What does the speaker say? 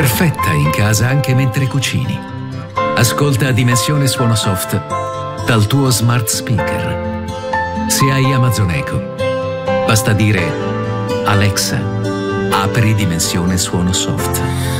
perfetta in casa anche mentre cucini. Ascolta Dimensione Suono Soft dal tuo smart speaker. Se hai Amazon Echo, basta dire: Alexa, apri Dimensione Suono Soft.